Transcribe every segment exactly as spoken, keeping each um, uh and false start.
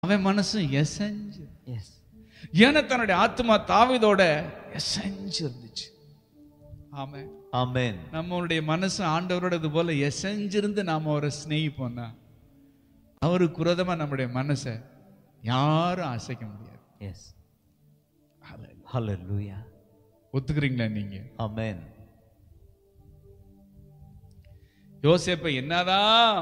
அவன் மனசு எசஞ்சு. எஸ். ஏன்னா தன்னுடைய ஆத்மா தாவீதோட எசஞ்சு இருந்துச்சு. ஆமென். ஆமென். நம்மளுடைய மனசு ஆண்டவரோட இது போல எசஞ்சிருந்து நாம அவரை ஸ்நேகிப்போம்னா அவருக்கு விரோதமா நம்முடைய மனசை யாரும் அசைக்க முடியாது. எஸ். ஹல்லேலூயா. ஒத்துக்கிறீங்களா நீங்க? ஆமென். யோசேப்பை என்னதான்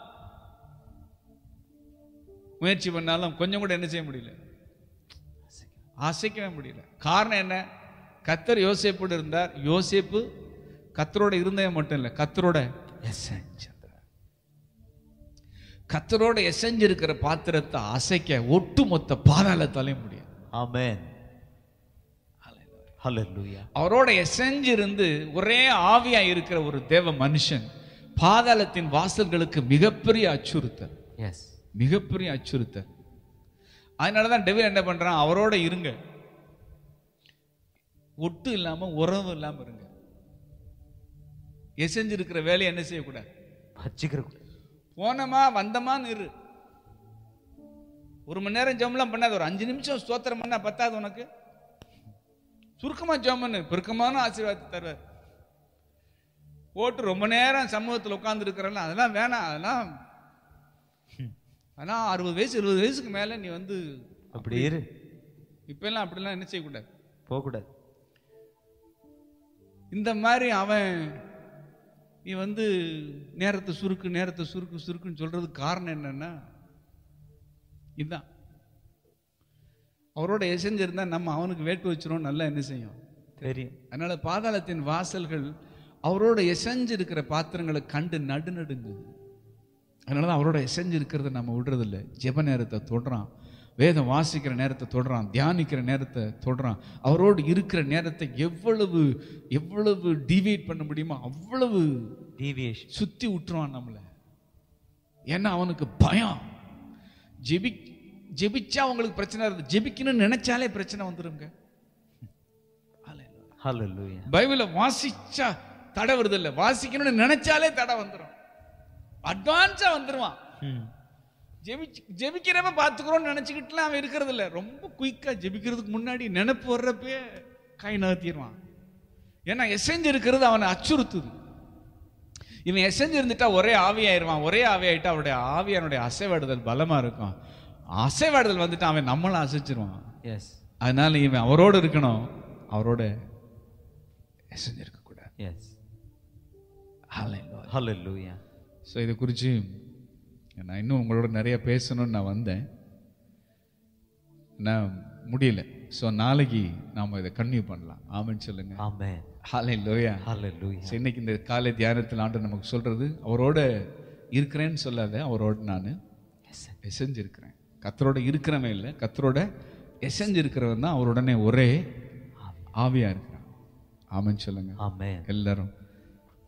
முயற்சி பண்ணாலும் கொஞ்சம் கூட என்ன செய்ய முடியல, அசைக்கவே முடியல. காரணம் என்ன? கர்த்தர் யோசேப்போடு இருந்தார். யோசேப்பு கர்த்தரோட இருந்தே மட்டும் இல்லை, கர்த்தரோட எசஞ்சு. கர்த்தரோட எசஞ்சு இருக்கிற பாத்திரத்தை அசைக்க ஒட்டுமொத்த பாதாளத்தாலே முடியும். ஆமென். ஹல்லேலூயா. அவரோட எசஞ்சு இருந்து ஒரே ஆவியா இருக்கிற ஒரு தேவ மனுஷன் பாதாளத்தின் வாசல்களுக்கு மிகப்பெரிய அச்சுறுத்தல். எஸ். மிகப்பெரிய அச்சுறுத்தல். அதனாலதான் டெவில் என்ன பண்றான், அவரோட இருங்க, ஒட்டு இல்லாம உறவு இல்லாம இருங்க. எசஞ்சு இருக்கிற வேலையை என்ன செய்யக்கூடாது, வச்சுக்கிற. போனமா வந்தமான்னு இரு. ஒரு மணி நேரம் ஜெபம்லாம் பண்ணாது, ஒரு அஞ்சு நிமிஷம் ஸ்தோத்திரம் பண்ணா பத்தாது உனக்கு? சுருக்கமா ஜெபம் பண்ணு, பெருக்கமான ஆசீர்வாதத்தை தருவார். போட்டு ரொம்ப நேரம் சமூகத்தில் உட்கார்ந்து இருக்கிறல்ல, அதெல்லாம் வேணாம். அதெல்லாம் ஆனால் அறுபது வயசு எழுபது வயசுக்கு மேலே நீ வந்து அப்படி இரு. இப்ப எல்லாம் அப்படிலாம் என்ன செய்யக்கூடாது, போகக்கூடாது. இந்த மாதிரி அவன் நீ வந்து நேரத்தை சுருக்கு நேரத்தை சுருக்கு சுருக்குன்னு சொல்றதுக்கு காரணம் என்னன்னா இதுதான். அவரோட எசஞ்சிருந்தா நம்ம அவனுக்கு வேட்டு வச்சிரும், நல்லா என்ன செய்யும் தெரியும். அதனால பாதாளத்தின் வாசல்கள் அவரோட எசஞ்சு இருக்கிற பாத்திரங்களை கண்டு நடுநடுங்குது. அதனாலதான் அவரோட எசஞ்சு இருக்கிறத நம்ம விடுறதில்லை. ஜெப நேரத்தை தொடுறான், வேதம் வாசிக்கிற நேரத்தை தொடுறான், தியானிக்கிற நேரத்தை தொடுறான். அவரோடு இருக்கிற நேரத்தை எவ்வளவு எவ்வளவு டிவியேட் பண்ண முடியுமோ அவ்வளவு டீவியேஷன் சுத்தி விட்டுருவான் நம்மள. ஏன்னா அவனுக்கு பயம். ஜெபி ஜெபிச்சா அவங்களுக்கு பிரச்சனை இருக்கு, ஜெபிக்கணும்னு நினைச்சாலே பிரச்சனை வந்துருங்க. ஹல்லேலூயா. பைபிளை வாசிச்சா தடை வருது இல்லை, வாசிக்கணும்னு நினைச்சாலே தடை வந்துடும், அட்வான்ஸா வந்துருவான். ஜெபிச்சு ஜெபிக்கிறப்ப பார்த்துக்கிறோம்னு நினைச்சுக்கிட்டுலாம் அவன் இருக்கிறது இல்லை. ரொம்ப குயிக்கா ஜெபிக்கிறதுக்கு முன்னாடி நினைப்பு வர்றப்பே கை நகர்த்திடுவான். ஏன்னா எசஞ்சு இருக்கிறது அவனை அச்சுறுத்துது. இவன் எசஞ்சு இருந்துட்டா ஒரே ஆவியாயிருவான். ஒரே ஆவியாயிட்டா அவருடைய ஆவியானுடைய அசைவாடுதல் பலமா இருக்கும். அசைவாடுதல் வந்துட்டு அவன் நம்மள அசைச்சிருவான். எஸ். அதனால இவன் அவரோடு இருக்கணும், அவரோட எசஞ்சு இருக்கக்கூடாது. எஸ். ஹல்லேலூயா. ஹல்லேலூயா. ஸோ இதை குறித்து நான் இன்னும் உங்களோட நிறைய பேசணும்னு நான் வந்தேன், நான் முடியல. ஸோ நாளைக்கு நாம் இதை கன்டினியூ பண்ணலாம். ஆமென் சொல்லுங்க. ஆமென். ஹல்லேலூயா. ஹல்லேலூயா. ஸோ இன்னைக்கு இந்த காலை தியானத்தில் ஆண்டு நமக்கு சொல்றது, அவரோட இருக்கிறேன்னு சொல்லாத, அவரோட நான் எசஞ்சு இருக்கிறேன். கத்தரோட இருக்கிறவன் இல்லை, கத்தரோட எசஞ்சு இருக்கிறவன் தான் அவருடனே ஒரே ஆவியா இருக்கிறான். ஆமென் சொல்லுங்க. ஆமென். எல்லாரும்